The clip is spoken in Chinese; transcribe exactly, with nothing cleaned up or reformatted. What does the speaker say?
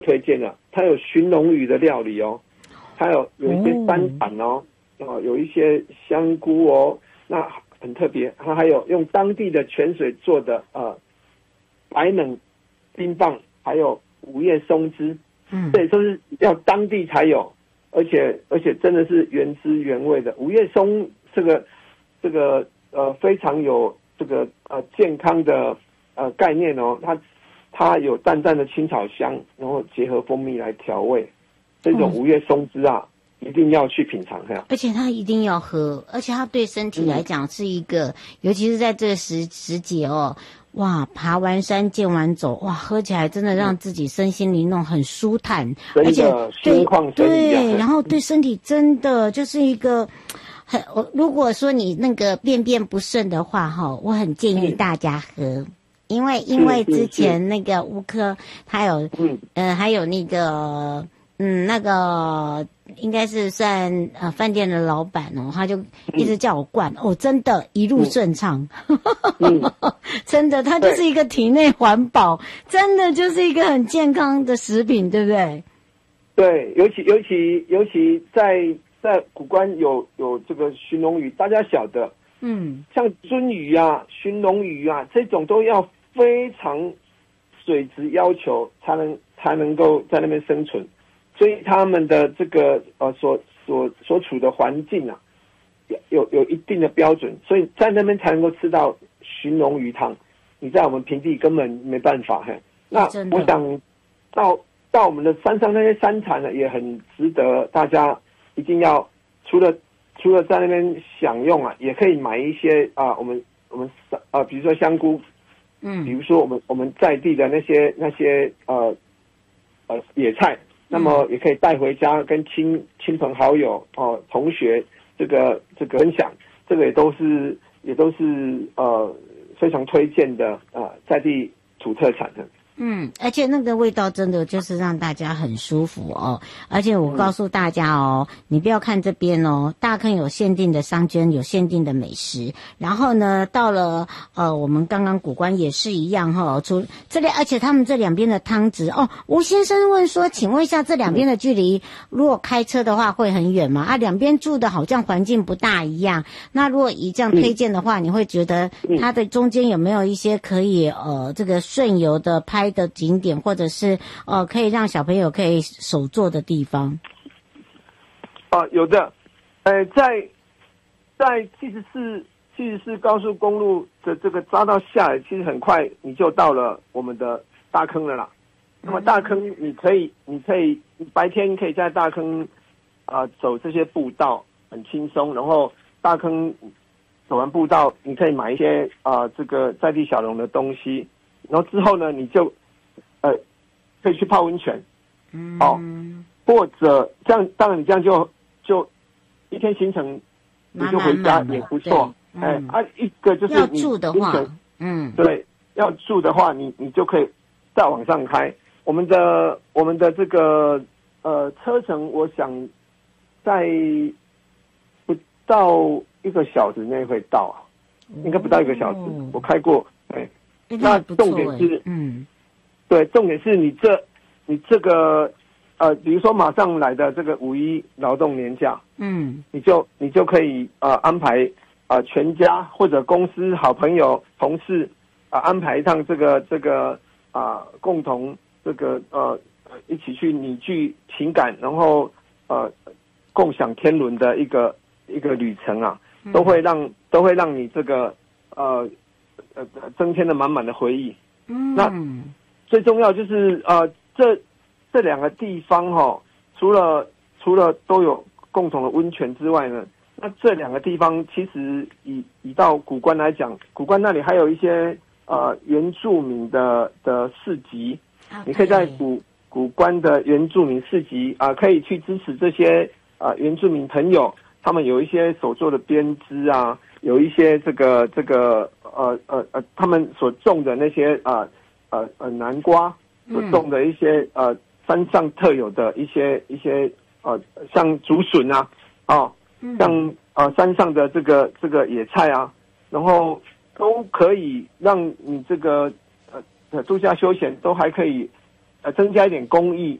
推荐了，它有寻龙鱼的料理哦，它有有一些山产哦，哦，有一些香菇哦，那很特别。它还有用当地的泉水做的呃白冷冰棒，还有五叶松枝，嗯，对，都是要当地才有，而且而且真的是原汁原味的。五叶松这个这个呃非常有这个呃健康的呃概念哦，它它有淡淡的青草香，然后结合蜂蜜来调味，这种五叶松枝啊。嗯，一定要去品尝哈， 而且它一定要喝，而且它对身体来讲是一个，嗯，尤其是在这个时时节哦，哇，爬完山健完走，哇，喝起来真的让自己身心灵弄很舒坦， 嗯， 而且对对， 然后对身体真的就是一个很，如果说你那个便便不顺的话哈，我很建议大家喝。嗯，因为因为之前那个吴科他有嗯呃还有那个嗯那个应该是算呃饭店的老板哦，他就一直叫我灌，嗯，哦，真的一路顺畅，嗯，真的，它就是一个体内环保，真的就是一个很健康的食品，对不对？ 对，尤其尤其尤其在在古关有有这个寻龙鱼，大家晓得，嗯，像鳟鱼啊、寻龙鱼啊这种都要非常水质要求才能才能够在那边生存，所以他们的这个呃所所所处的环境啊，有有一定的标准，所以在那边才能够吃到寻龙鱼汤。你在我们平地根本没办法嘿。那我想到到我们的山上那些山产呢，也很值得大家一定要除了除了在那边享用啊，也可以买一些啊，我们我们啊，比如说香菇。嗯，比如说我们我们在地的那些那些呃呃野菜，那么也可以带回家跟亲亲朋好友哦、呃、同学这个这个分享，这个也都是也都是呃非常推荐的啊、呃、在地土特产的。 嗯，而且那个味道真的就是让大家很舒服哦。而且我告诉大家哦，嗯、你不要看这边哦，大坑有限定的商圈，有限定的美食。然后呢，到了呃，我们刚刚古关也是一样哈、哦。除这里，而且他们这两边的汤汁哦，吴先生问说，请问一下，这两边的距离，嗯、如果开车的话会很远吗？啊，两边住的好像环境不大一样。那如果以这样推荐的话，嗯、你会觉得它的中间有没有一些可以呃这个顺游的拍的景点，或者是呃可以让小朋友可以手做的地方？ 啊、呃，有的，呃，在在七十四七十四高速公路的这个匝道下来，其实很快你就到了我们的大坑了啦。那么大坑，你可以你可以白天可以在大坑啊、呃、走这些步道，很轻松。然后大坑走完步道，你可以买一些啊、呃、这个在地小农的东西。然后之后呢，你就呃可以去泡温泉，嗯，哦，或者这样，当然你这样就就一天行程你就回家也不错，哎、嗯、啊，一个就是你要住的话，嗯， 对，要住的话，你你就可以再往上开。我们的我们的这个呃车程，我想在不到一个小时内会到啊，应该不到一个小时，哦、我开过，哎。那重点是，嗯，对，重点是你这你这个呃，比如说马上来的这个五一劳动年假，嗯，你就你就可以呃安排啊、呃、全家或者公司好朋友同事啊、呃、安排一趟这个这个啊、呃、共同这个呃一起去拟聚情感，然后呃共享天伦的一个一个旅程啊，都会让都会让你这个呃。呃，增添了满满的回忆。嗯，那最重要就是呃，这这两个地方哈、哦，除了除了都有共同的温泉之外呢，那这两个地方其实以以到古关来讲，古关那里还有一些呃原住民的的市集， okay. 你可以在古古关的原住民市集啊、呃，可以去支持这些啊、呃、原住民朋友，他们有一些手做的编织啊。有一些这个这个呃呃呃，他们所种的那些啊呃呃南瓜所种的一些、嗯、呃山上特有的一些一些呃像竹笋啊哦，像呃山上的这个这个野菜啊，然后都可以让你这个呃度假休闲都还可以呃增加一点公益。